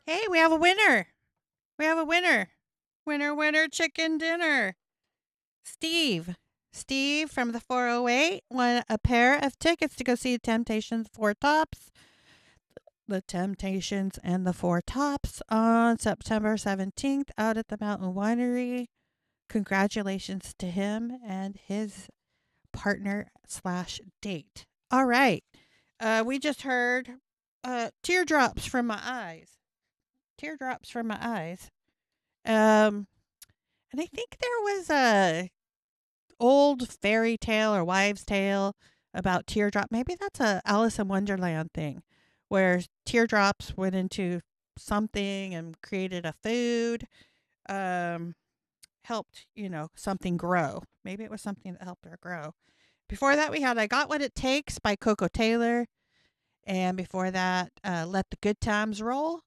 Hey, we have a winner. We have a winner. Winner, winner, chicken dinner. Steve. Steve from the 408 won a pair of tickets to go see the Temptations Four Tops. The Temptations and the Four Tops on September 17th out at the Mountain Winery. Congratulations to him and his partner slash date. All right. We just heard Teardrops from My Eyes. Teardrops from My Eyes. Um, and I think there was a old fairy tale or wives' tale about teardrop. Maybe that's a Alice in Wonderland thing, where teardrops went into something and created a food. Um, Helped something grow. Maybe it was something that helped her grow. Before that, we had "I Got What It Takes" by Coco Taylor, and before that, "Let the Good Times Roll."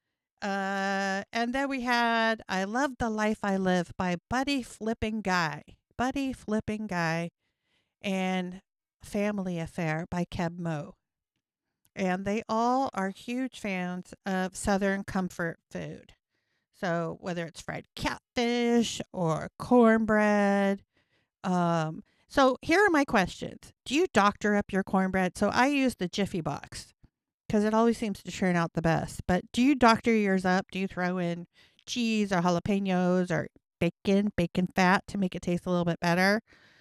And then we had "I Love the Life I Live" by Buddy Flipping Guy. Buddy Flipping Guy and "Family Affair" by Keb Mo. And they all are huge fans of Southern comfort food. So whether it's fried catfish or cornbread. So here are my questions. Do you doctor up your cornbread? So I use the Jiffy box because it always seems to turn out the best. But do you doctor yours up? Do you throw in cheese or jalapenos or bacon fat to make it taste a little bit better?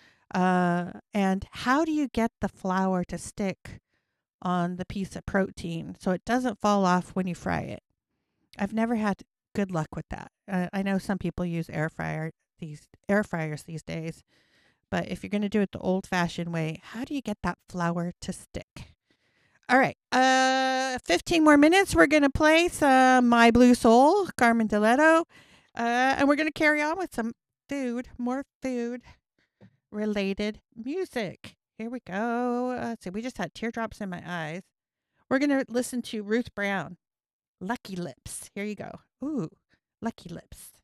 And how do you get the flour to stick on the piece of protein so it doesn't fall off when you fry it? I've never had good luck with that. I know some people use air fryers these days, but if you're going to do it the old-fashioned way, how do you get that flour to stick? All right. 15 more minutes. We're going to play some My Blue Soul, Carmen Deletto. And we're going to carry on with some more food related music. Here we go. Let's see. We just had teardrops in my eyes. We're going to listen to Ruth Brown, Lucky Lips. Here you go. Ooh, Lucky Lips.